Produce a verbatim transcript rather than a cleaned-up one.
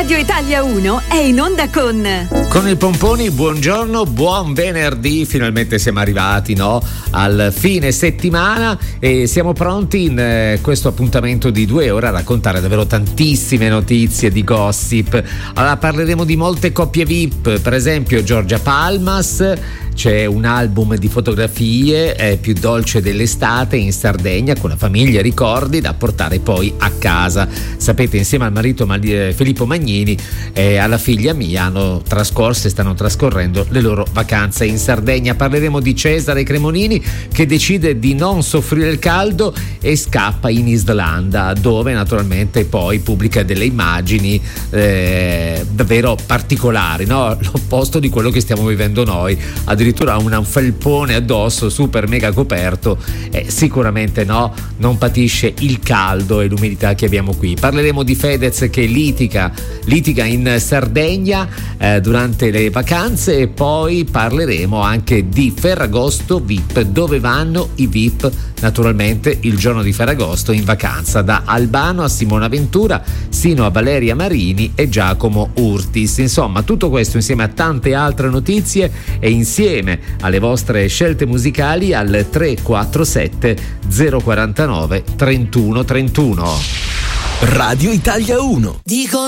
Radio Italia uno è in onda con Con il Pomponi. Buongiorno, buon venerdì, finalmente siamo arrivati, no? Al fine settimana e siamo pronti in eh, questo appuntamento di due ore a raccontare davvero tantissime notizie di gossip. Allora parleremo di molte coppie V I P, per esempio Giorgia Palmas. C'è un album di fotografie eh, più dolce dell'estate in Sardegna con la famiglia, ricordi da portare poi a casa. Sapete, insieme al marito Mali- Filippo Magnini e eh, alla figlia Mia hanno trascorso e stanno trascorrendo le loro vacanze in Sardegna. Parleremo di Cesare Cremonini che decide di non soffrire il caldo e scappa in Islanda, dove naturalmente poi pubblica delle immagini eh, davvero particolari, no? L'opposto di quello che stiamo vivendo noi. Addirittura un felpone addosso super mega coperto, eh, sicuramente no, non patisce il caldo e l'umidità che abbiamo qui. Parleremo di Fedez che litiga litiga in Sardegna eh, durante le vacanze e poi parleremo anche di Ferragosto V I P, dove vanno i V I P naturalmente il giorno di Ferragosto in vacanza, da Albano a Simona Ventura sino a Valeria Marini e Giacomo Urtis. Insomma, tutto questo insieme a tante altre notizie e insieme alle vostre scelte musicali al tre quattro sette zero quattro nove trentuno trentuno. Radio Italia uno. Dico